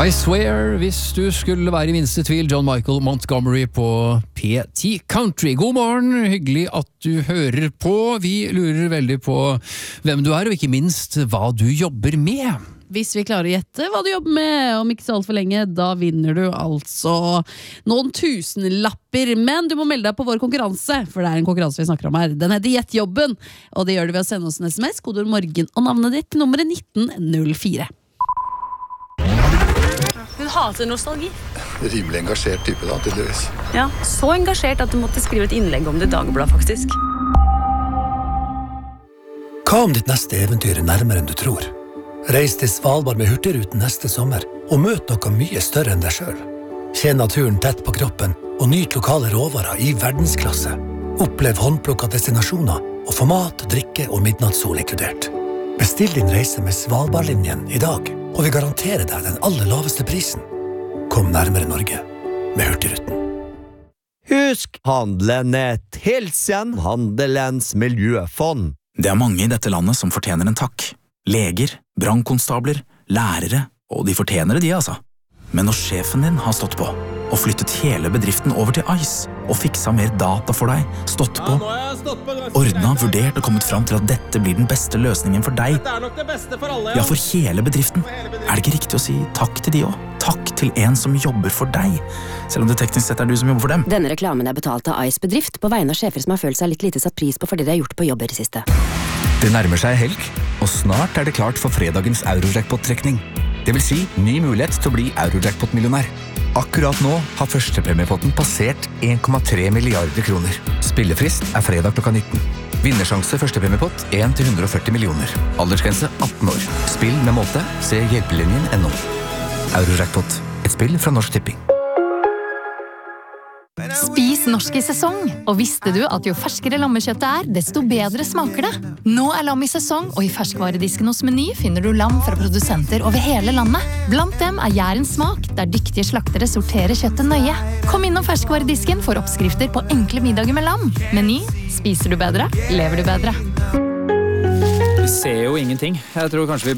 I swear, hvis du skulle være i minste tvil, John Michael Montgomery på PT Country. God morgen, hyggelig at du hører på. Vi lurer veldig på hvem du er, og ikke minst hva du jobber med. Hvis vi klarer å gjette hva du jobber med, om ikke så alt for lenge, da vinner du altså noen tusenlapper. Men du må melde deg på vår konkurranse, for det er en konkurranse vi snakker om her. Den heter Gjett jobben, og det gjør du ved å sende oss en SMS, kodord morgen og navnet ditt til nummeret 1904. Hun hater nostalgi. Rimelig engasjert type da, tydeligvis. Ja, så engasjert at du måtte skrive et innlegg om det i Dagbladet, faktisk. Hva om ditt neste eventyr er nærmere enn du tror? Reis til Svalbard med Hurtigruten neste sommer, og møt noe mye større enn deg selv. Kjenn naturen tett på kroppen, og nyt lokale råvarer i verdensklasse. Opplev håndplukket destinasjoner, og få mat, drikke og midnattssol inkludert. Bestill din reise med Svalbardlinjen i dag, og vi garanterer deg den aller laveste prisen. Kom nærmere Norge med Hurtigruten. Husk Handlenett. Hilsen Handelens miljøfond. Det er mange i dette landet som fortjener en takk. Leger, brannkonstabler, lærere, og de fortjener det, altså. Men når sjefen din har stått på, og flyttet hele bedriften over til Ice, og fiksa mer data for deg, stått på, ordnet, vurdert og kommet fram til at dette blir den beste løsningen for deg, ja, for hele bedriften, er det ikke riktig å si takk til de også? Takk til en som jobber for deg, selv om det teknisk sett er du som jobber for dem. Denne reklamen er betalt av Ice bedrift på vegne av sjefer som har følt seg litt lite satt pris på fordi de har gjort på jobber i siste. Det nærmer seg helg, og snart er det klart for fredagens Eurojackpot-trekning. Det vil si ny mulighet til å bli Eurojackpot-millionær. Akkurat nå har førstepremiepotten passert 1,3 milliarder kroner. Spillefrist er fredag klokka 19. Vinnersjanse førstepremiepott 1 til 140 millioner. Aldersgrense 18 år. Spill med måte. Se hjelpelinjen.no. Eurojackpot. Et spill fra Norsk Tipping. Spis norsk i sesong, og visste du at jo ferskere lammekjøttet er, desto bedre smaker det? Nå er lam i sesong, og i ferskvaredisken hos Meny finner du lam fra produsenter over hele landet. Blant dem er Jærens smak, der dyktige slaktere sorterer kjøttet nøye. Kom innom ferskvaredisken for oppskrifter på enkle middager med lam. Meny, spiser du bedre, lever du bedre. Vi ser jo ingenting. Jeg tror kanskje vi